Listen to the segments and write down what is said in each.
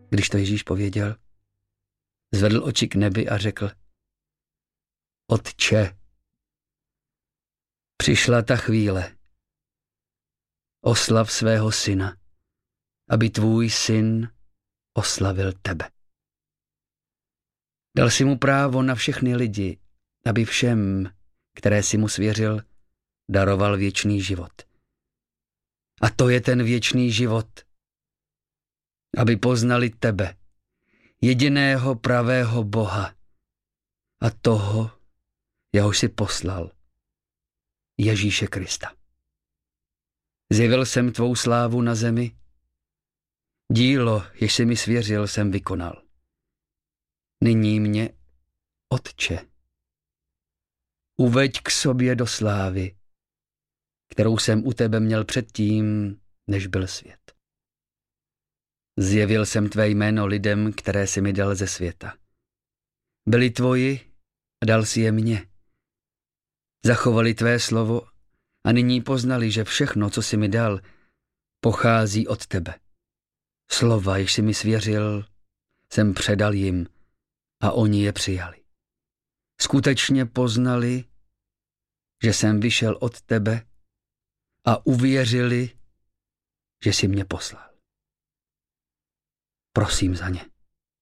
Když to Ježíš pověděl, zvedl oči k nebi a řekl: Otče, přišla ta chvíle. Oslav svého syna, aby tvůj syn oslavil tebe. Dal si mu právo na všechny lidi, aby všem, které si mu svěřil, daroval věčný život. A to je ten věčný život, aby poznali tebe, jediného pravého Boha a toho, jehož si poslal, Ježíše Krista. Zjevil jsem tvou slávu na zemi, dílo, jež si mi svěřil, jsem vykonal. Nyní mě, Otče, uveď k sobě do slávy, kterou jsem u tebe měl předtím, než byl svět. Zjevil jsem tvé jméno lidem, které si mi dal ze světa. Byli tvoji a dal si je mně. Zachovali tvé slovo a nyní poznali, že všechno, co si mi dal, pochází od tebe. Slova, jež si mi svěřil, jsem předal jim a oni je přijali. Skutečně poznali, že jsem vyšel od tebe a uvěřili, že jsi mě poslal. Prosím za ně.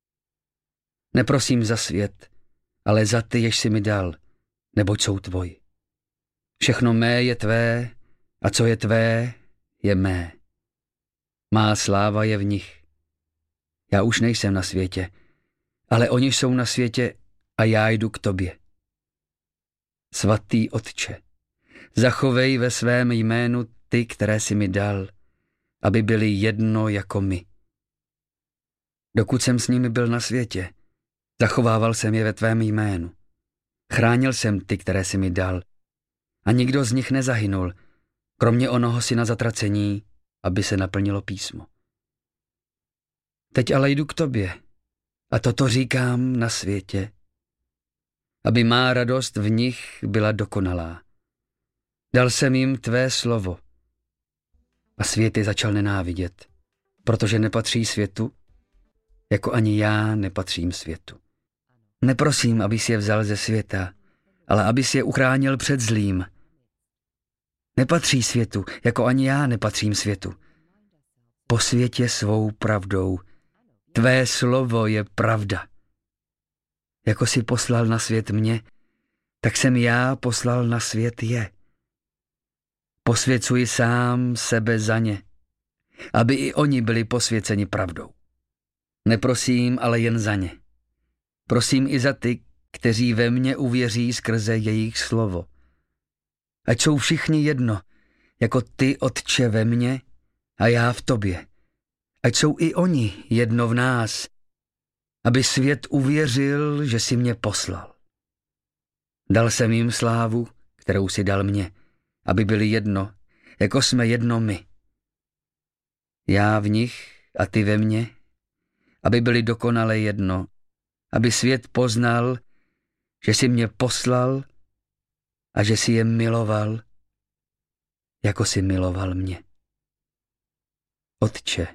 Neprosím za svět, ale za ty, jež jsi mi dal, neboť jsou tvoji. Všechno mé je tvé a co je tvé, je mé. Má sláva je v nich. Já už nejsem na světě, ale oni jsou na světě a já jdu k tobě. Svatý Otče, zachovej ve svém jménu ty, které jsi mi dal, aby byli jedno jako my. Dokud jsem s nimi byl na světě, zachovával jsem je ve tvém jménu. Chránil jsem ty, které jsi mi dal, a nikdo z nich nezahynul, kromě onoho syna zatracení, aby se naplnilo písmo. Teď ale jdu k tobě a toto říkám na světě, aby má radost v nich byla dokonalá. Dal jsem jim tvé slovo a svět je začal nenávidět, protože nepatří světu, jako ani já nepatřím světu. Neprosím, abys je vzal ze světa, ale abys je uchránil před zlým. Nepatří světu, jako ani já nepatřím světu. Posvěť je svou pravdou. Tvé slovo je pravda. Jako jsi poslal na svět mě, tak jsem já poslal na svět je. Posvěcuji sám sebe za ně, aby i oni byli posvěceni pravdou. Neprosím ale jen za ně. Prosím i za ty, kteří ve mně uvěří skrze jejich slovo. Ať jsou všichni jedno, jako ty, Otče, ve mně a já v tobě. Ať jsou i oni jedno v nás, aby svět uvěřil, že jsi mě poslal. Dal jsem jim slávu, kterou si dal mě, aby byli jedno, jako jsme jedno my. Já v nich a ty ve mně, aby byli dokonale jedno, aby svět poznal, že jsi mě poslal a že jsi je miloval, jako jsi miloval mě. Otče,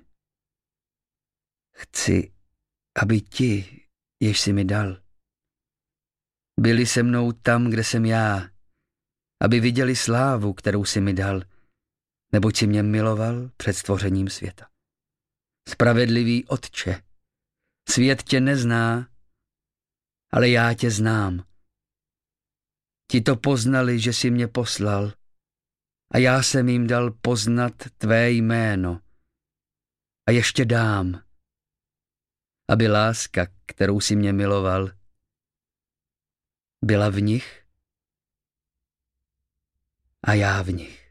chci, aby ti, jež jsi mi dal, byli se mnou tam, kde jsem já, aby viděli slávu, kterou jsi mi dal, neboť jsi mě miloval před stvořením světa. Spravedlivý Otče, svět tě nezná, ale já tě znám. Ti to poznali, že jsi mě poslal, a já jsem jim dal poznat tvé jméno. A ještě dám, aby láska, kterou jsi mě miloval, byla v nich a já v nich.